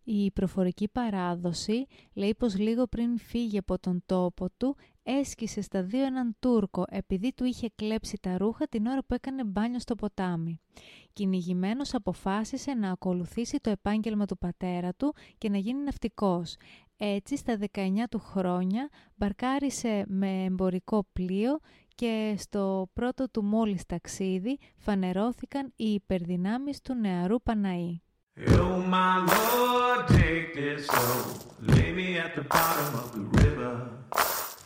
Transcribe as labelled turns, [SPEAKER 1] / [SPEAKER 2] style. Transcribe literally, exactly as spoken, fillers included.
[SPEAKER 1] Η προφορική παράδοση λέει πως λίγο πριν φύγει από τον τόπο του, έσκησε στα δύο έναν Τούρκο επειδή του είχε κλέψει τα ρούχα την ώρα που έκανε μπάνιο στο ποτάμι. Κυνηγημένος αποφάσισε να ακολουθήσει το επάγγελμα του πατέρα του και να γίνει ναυτικός. Έτσι, στα δεκαεννιά του χρόνια, μπαρκάρισε με εμπορικό πλοίο και στο πρώτο του μόλις ταξίδι φανερώθηκαν οι υπερδυνάμεις του νεαρού Παναή.
[SPEAKER 2] Oh my Lord, take this soul, lay me at the bottom of the river.